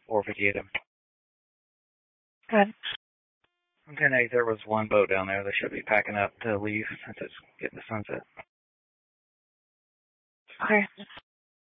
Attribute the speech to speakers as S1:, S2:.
S1: 4:58.
S2: Good.
S1: Okay, there was one boat down there that should be packing up to leave since it's getting to sunset.
S2: Okay.